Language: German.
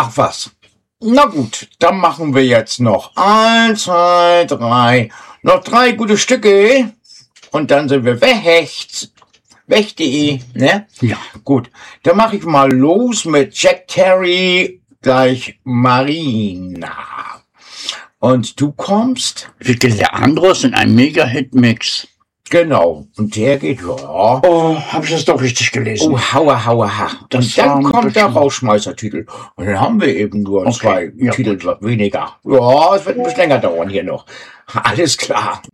Ach was. Na gut, dann machen wir jetzt noch 1, 2, 3. Noch 3 gute Stücke. Und dann sind wir weg.de, ne? Ja. Gut, dann mache ich mal los mit Jack Terry gleich Marina. Und du kommst? Victor Leandros in einem Mega-Hit-Mix. Genau. Und der geht, ja. Oh, hab ich das doch richtig gelesen? Oh, haua, haua, ha. Das Und dann war kommt der bestimmt- Rausschmeißertitel. Und dann haben wir eben nur Okay, 2 ja. Titel weniger. Ja, es wird ein bisschen länger dauern hier noch. Alles klar.